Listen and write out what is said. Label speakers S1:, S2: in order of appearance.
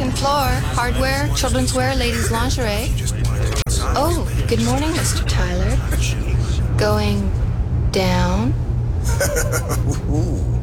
S1: Second floor, hardware, children's wear, ladies' lingerie. Oh, good morning, Mr. Tyler. Going down?